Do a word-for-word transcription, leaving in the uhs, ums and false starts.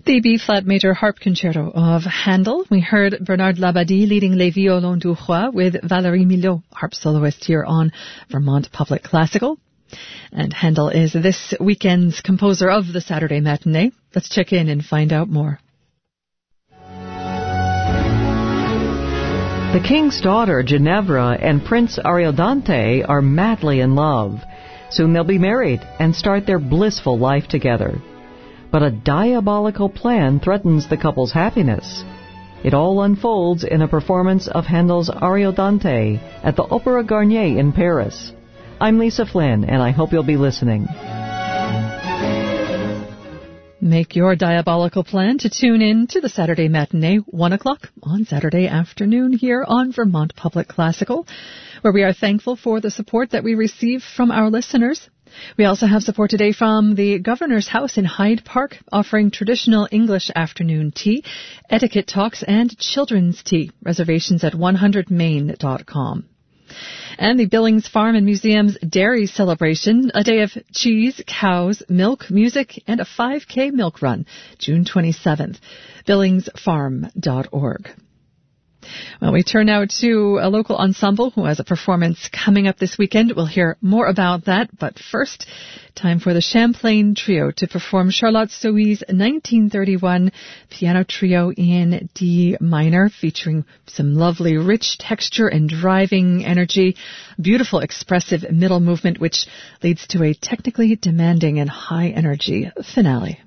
The B-flat major harp concerto of Handel. We heard Bernard Labadie leading Les Violons du Roi with Valérie Milhaud, harp soloist here on Vermont Public Classical. And Handel is this weekend's composer of the Saturday matinee. Let's check in and find out more. The king's daughter, Ginevra, and Prince Ariodante are madly in love. Soon they'll be married and start their blissful life together. But a diabolical plan threatens the couple's happiness. It all unfolds in a performance of Handel's Ariodante at the Opéra Garnier in Paris. I'm Lisa Flynn, and I hope you'll be listening. Make your diabolical plan to tune in to the Saturday matinee, one o'clock on Saturday afternoon here on Vermont Public Classical, where we are thankful for the support that we receive from our listeners. We also have support today from the Governor's House in Hyde Park, offering traditional English afternoon tea, etiquette talks, and children's tea. Reservations at one hundred main dot com. And the Billings Farm and Museum's Dairy Celebration, a day of cheese, cows, milk, music, and a five K milk run, June twenty-seventh. billings farm dot org. Well, we turn now to a local ensemble who has a performance coming up this weekend. We'll hear more about that, but first, time for the Champlain Trio to perform Charlotte Sohi's nineteen thirty-one piano trio in D minor, featuring some lovely rich texture and driving energy, beautiful expressive middle movement, which leads to a technically demanding and high energy finale.